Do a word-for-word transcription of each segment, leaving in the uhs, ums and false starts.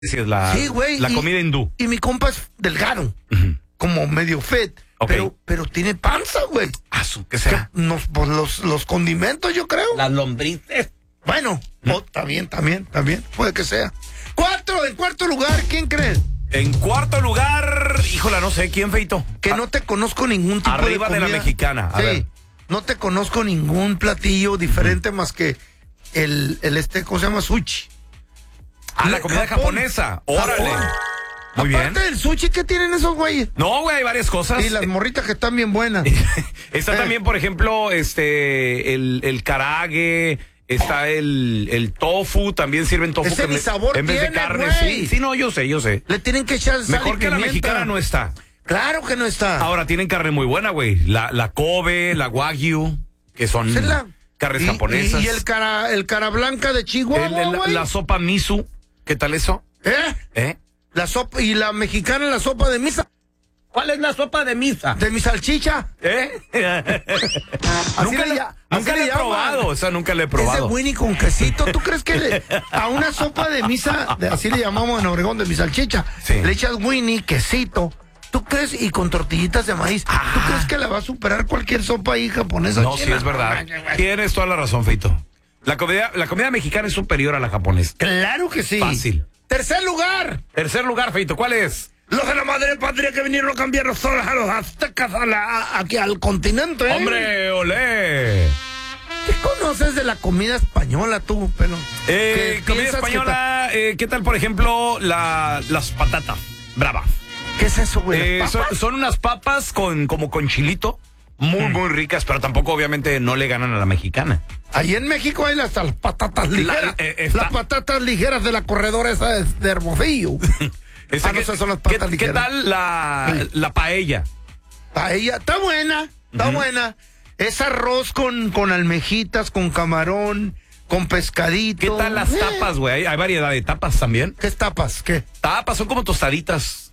Sí, es la, Sí, güey. la y, comida hindú. Y mi compa es delgado, Uh-huh. como medio fit, Okay. pero, pero tiene panza, güey. Ah, su- ¿qué será? Nos, pues los, los condimentos, yo creo. Las lombrices. Bueno, oh, también, también, también, puede que sea. Cuatro, en cuarto lugar, ¿quién crees? En cuarto lugar, híjola, no sé, ¿quién, Feito? Que Ah, no te conozco ningún tipo de arriba de la comida. mexicana, a Sí, ver. no te conozco ningún platillo diferente uh-huh. más que el, el este, ¿cómo se llama? Sushi. Ah, la comida Japón. japonesa, órale. Japón. Muy bien. Aparte del sushi, ¿qué tienen esos güeyes? No, güey, hay varias cosas. Y las morritas que están bien buenas. Está Eh. también, por ejemplo, este, el, el karage, está el, el tofu, también sirven tofu. Ese que ni me- sabor en vez de tiene, carne, güey. sí. Sí, no, yo sé, yo sé. Le tienen que echar sal Mejor y que la pimienta. mexicana no está. Claro que no está. Ahora tienen carne muy buena, güey. La, la Kobe, la Wagyu, que son Esa es la- carnes y, japonesas. Y, y el cara, el cara blanca de El- Chihuahua, el- güey. la sopa miso, ¿qué tal eso? ¿Eh? ¿Eh? La sopa, y la mexicana, la sopa de misa. ¿Cuál es la sopa de misa? De mi salchicha. ¿Eh? Así nunca le la, lla- nunca así la le he llaman. probado, o sea, nunca la he Es de probado. Winnie con quesito. ¿Tú crees que le- a una sopa de misa, de- así le llamamos en Obregón, de mi salchicha, Sí. le echas Winnie, quesito? ¿Tú crees? Y con tortillitas de maíz. ¿Tú Ah. crees que la va a superar cualquier sopa ahí japonesa? No, china? sí es verdad. Tienes toda la razón, Feito. La comida, la comida mexicana es superior a la japonesa. Claro que sí. Fácil. Tercer lugar. Tercer lugar, Feito, ¿cuál es? Los de la madre patria que vinieron a cambiar los soles a los aztecas a la, a- aquí al continente. ¿eh? ¡Hombre, olé! ¿Qué conoces de la comida española tú, pelo? Eh, ¿Qué comida piensas que española, eh, ¿qué tal, por ejemplo, la, las patatas bravas? ta- ¿Qué es eso, güey? Eh, ¿Las son, papas? son unas papas con como con chilito, muy, muy ricas, pero tampoco obviamente no le ganan a la mexicana. Ahí en México hay las, las patatas ligeras. eh, está- Las patatas ligeras de la corredora esa de, de Hermosillo. Ese Ah, no, que- esas son las ¿qué, patas qué ligeras. tal la, Sí. la paella? Paella, está buena, está Ujú. buena. Es arroz con, con almejitas, con camarón, con pescadito. ¿Qué tal las Eh, tapas, güey? Hay, hay variedad de tapas también. ¿Qué es tapas? ¿Qué? Tapas son como tostaditas.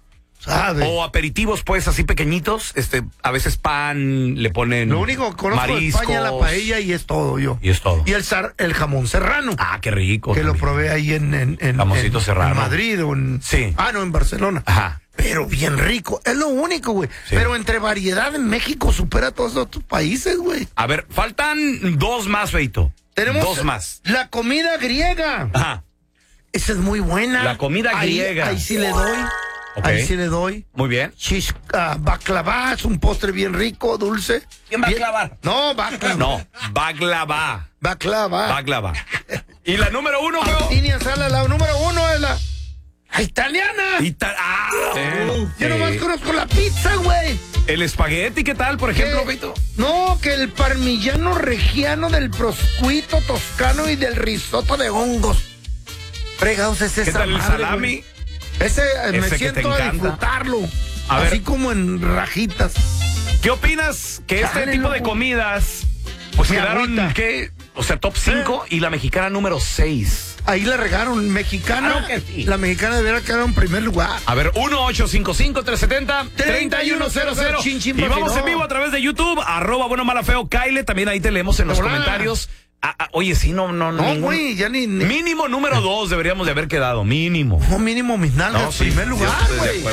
¿Sabe? O aperitivos, pues, así pequeñitos. Este, a veces pan, le ponen Lo único que conozco de mariscos. España es la paella y es todo yo. Y es todo. Y el, zar- el jamón serrano. Ah, qué rico. que lo también. probé ahí en, en, en, Jamoncito en- serrano. en Madrid o en... Sí. Ah, no, en Barcelona. Ajá. Pero bien rico. Es lo único, güey. Sí. Pero entre variedad en México supera a todos los otros países, güey. A ver, faltan dos más, Feito. Tenemos Dos más. la comida griega. Ajá. Esa es muy buena. La comida Ahí- griega. Ahí sí le doy. Ok. Ahí sí le doy. Muy bien. Shish, ah, baklava es un postre bien rico, dulce. ¿Quién va a Bien- clavar? No, baklava. No, baklava. Baklava. Baklava. Y la número uno, güey. Martini Sala, la número uno es la... la italiana. Ita- ah, eh, Yo nomás eh, conozco la pizza, güey. el espagueti, ¿qué tal, por ejemplo, Que- Feito? No, que el parmigiano reggiano del proscuito toscano y del risotto de hongos. Fregados es esa ¿Qué tal el madre, salami? güey. Ese, eh, me Ese que te siento a encanta. disfrutarlo. A así ver. como en rajitas. ¿Qué opinas que este Dale, tipo de loco. comidas pues Mi quedaron, agüita. ¿qué? O sea, top cinco y la mexicana número seis. Ahí la regaron. Mexicana. Claro que sí. La mexicana debería quedar en primer lugar. A ver, uno ocho cinco cinco, tres siete cero, tres uno cero cero. Chin, chin, Y papi, vamos no. en vivo a través de YouTube, arroba bueno mala feo Kyle, también ahí te leemos en los De volada. comentarios. Ah, ah, oye, sí, no, no, No, ningún- güey, ya ni... ni- Mínimo número dos deberíamos de haber quedado, mínimo. No, mínimo mis nalgas No, en sí, primer sí, lugar, estoy de güey. acuerdo.